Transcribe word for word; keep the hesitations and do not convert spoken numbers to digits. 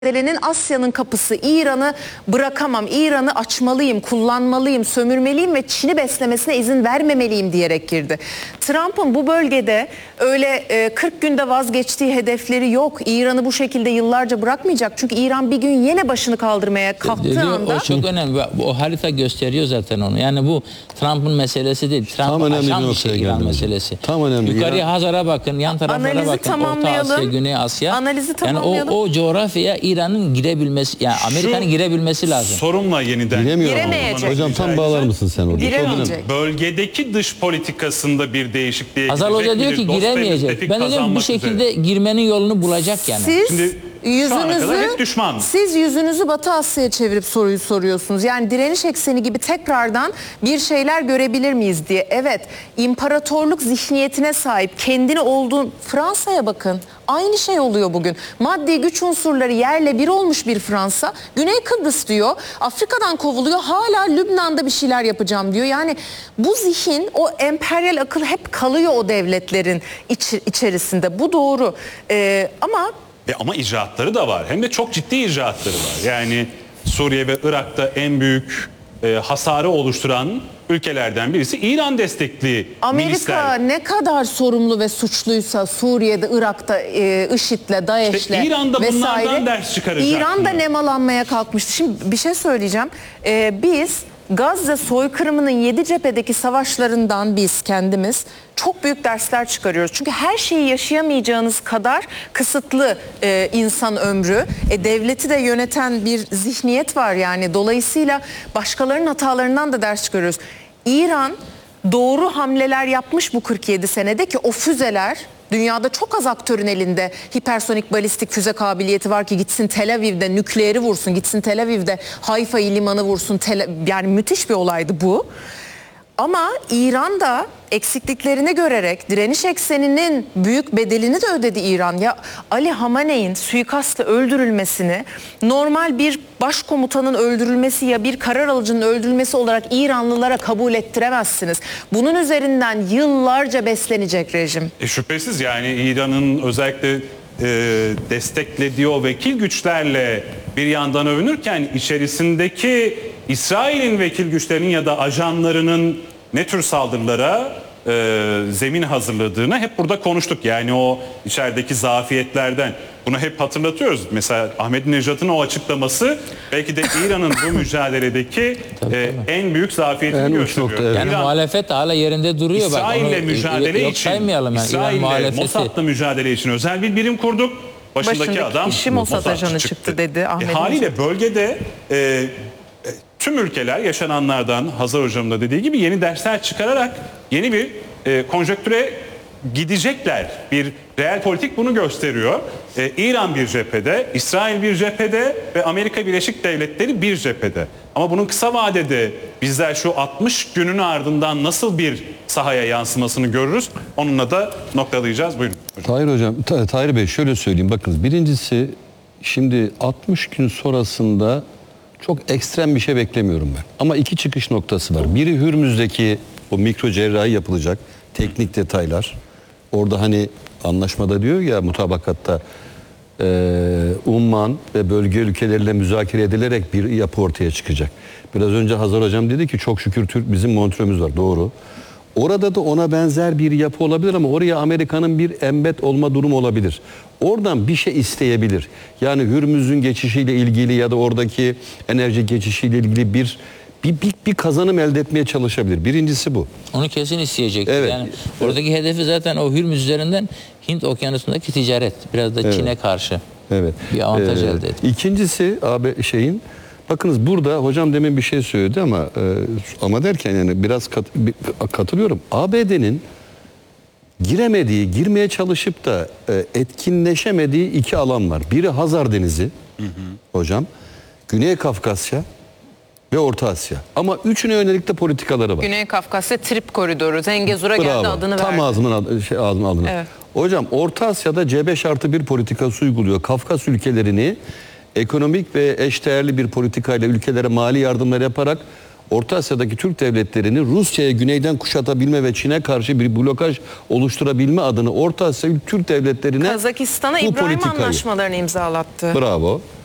Mücadelenin Asya'nın kapısı, İran'ı bırakamam, İran'ı açmalıyım, kullanmalıyım, sömürmeliyim ve Çin'i beslemesine izin vermemeliyim diyerek girdi. Trump'ın bu bölgede öyle kırk günde vazgeçtiği hedefleri yok. İran'ı bu şekilde yıllarca bırakmayacak. Çünkü İran bir gün yine başını kaldırmaya kalktığı anda... O çok önemli. O harita gösteriyor zaten onu. Yani bu Trump'ın meselesi değil. Trump'ın aşan bir şey İran meselesi. Tam önemli. Yukarıya Hazar'a bakın, yan taraflara Analizi bakın. Orta Asya, Güney Asya. Analizi yani o, o coğrafyaya İran'ın girebilmesi, yani Amerika'nın girebilmesi lazım. Sorunla yeniden. Giremeyecek. Hocam tam bağlar mısın sen orada? Giremeyecek. Bölgedeki dış politikasında bir değişikliğe Hazal Hoca diyor ki giremeyecek. Ben de diyorum bir şekilde üzere. girmenin yolunu bulacak yani. Siz Şimdi, yüzünüzü siz yüzünüzü Batı Asya'ya çevirip soruyu soruyorsunuz. Yani direniş ekseni gibi tekrardan bir şeyler görebilir miyiz diye. Evet, imparatorluk zihniyetine sahip, kendini olduğun Fransa'ya bakın. Aynı şey oluyor bugün. Maddi güç unsurları yerle bir olmuş bir Fransa. Güney Kıbrıs diyor. Afrika'dan kovuluyor. Hala Lübnan'da bir şeyler yapacağım diyor. Yani bu zihin, o emperyal akıl hep kalıyor o devletlerin iç, içerisinde. Bu doğru. Ee, ama E ama icraatları da var. Hem de çok ciddi icraatları var. Yani Suriye ve Irak'ta en büyük e, hasarı oluşturan ülkelerden birisi İran destekli Amerika milisler. ne kadar sorumlu ve suçluysa Suriye'de, Irak'ta, e, IŞİD'le, DAEŞ'le İşte İran'da vesaire, bunlardan ders çıkaracak. İran da mı? nemalanmaya kalkmıştı. Şimdi bir şey söyleyeceğim. Ee, biz Gazze soykırımının yedi cephedeki savaşlarından biz kendimiz çok büyük dersler çıkarıyoruz. Çünkü her şeyi yaşayamayacağınız kadar kısıtlı e, insan ömrü. E, devleti de yöneten bir zihniyet var yani. Dolayısıyla başkalarının hatalarından da ders çıkarıyoruz. İran doğru hamleler yapmış bu kırk yedi senede ki o füzeler... Dünyada çok az aktörün elinde hipersonik balistik füze kabiliyeti var ki gitsin Tel Aviv'de nükleeri vursun, gitsin Tel Aviv'de Hayfa'yı limanı vursun. Tel, yani müthiş bir olaydı bu. Ama İran da eksikliklerini görerek direniş ekseninin büyük bedelini de ödedi İran. Ya Ali Hamaney'in suikastla öldürülmesini normal bir başkomutanın öldürülmesi ya bir karar alıcının öldürülmesi olarak İranlılara kabul ettiremezsiniz. Bunun üzerinden yıllarca beslenecek rejim. E şüphesiz yani İran'ın özellikle e, desteklediği o vekil güçlerle bir yandan övünürken içerisindeki İsrail'in vekil güçlerinin ya da ajanlarının ne tür saldırılara e, zemin hazırladığını hep burada konuştuk. Yani o içerideki zafiyetlerden bunu hep hatırlatıyoruz. Mesela Ahmadinejad'ın o açıklaması belki de İran'ın bu mücadeledeki tabii, e, tabii. en büyük zafiyetini en gösteriyor. Nokta, evet. Yani İran, muhalefet hala yerinde duruyor. İsrail'le mücadele yok, için, yani. İsrail'le Mossad'la mücadele için özel bir birim kurduk. Başındaki, Başındaki adam kişi Mossad ajanı çıktı, çıktı dedi Ahmet e, haliyle bölgede e, tüm ülkeler yaşananlardan Hazar Hocam da dediği gibi yeni dersler çıkararak yeni bir e, konjonktüre gidecekler. Bir reel politik bunu gösteriyor. E, İran bir cephede, İsrail bir cephede ve Amerika Birleşik Devletleri bir cephede. Ama bunun kısa vadede bizler şu altmış günün ardından nasıl bir sahaya yansımasını görürüz. Onunla da noktalayacağız. Buyurun. Tahir Hocam, Tahir Bey şöyle söyleyeyim. Bakınız birincisi şimdi altmış gün sonrasında çok ekstrem bir şey beklemiyorum ben. Ama iki çıkış noktası var. Biri Hürmüz'deki o mikro cerrahi yapılacak teknik detaylar. Orada hani anlaşmada diyor ya mutabakatta e, umman ve bölge ülkeleriyle müzakere edilerek bir yapı ortaya çıkacak. Biraz önce Hazar Hocam dedi ki çok şükür Türk bizim montrömüz var. Doğru. Orada da ona benzer bir yapı olabilir ama oraya Amerika'nın bir embed olma durumu olabilir. Oradan bir şey isteyebilir. Yani Hürmüz'ün geçişiyle ilgili ya da oradaki enerji geçişiyle ilgili bir bir, bir, bir kazanım elde etmeye çalışabilir. Birincisi bu. Onu kesin isteyecek. Evet. Yani oradaki hedefi zaten o Hürmüz üzerinden Hint Okyanusu'ndaki ticaret. Biraz da evet. Çin'e karşı evet. bir avantaj ee, elde etmek. İkincisi abi şeyin bakınız burada hocam demin bir şey söyledi ama e, ama derken yani biraz kat, bir, katılıyorum. A B D'nin giremediği, girmeye çalışıp da e, etkinleşemediği iki alan var. Biri Hazar Denizi hı hı. hocam, Güney Kafkasya ve Orta Asya. Ama üçüne yönelik de politikaları var. Güney Kafkasya Trip Koridoru. Zengezur'a geldi adını verdi. Tam ağzımın adı, şey, ağzımın adını. Evet. Hocam Orta Asya'da C beş artı bir politikası uyguluyor. Kafkas ülkelerini ekonomik ve eşdeğerli bir politikayla ülkelere mali yardımlar yaparak Orta Asya'daki Türk devletlerini Rusya'ya güneyden kuşatabilme ve Çin'e karşı bir blokaj oluşturabilme adını Orta Asya Türk devletlerine Kazakistan'a bu İbrahim politikayı. anlaşmalarını imzalattı. Bravo.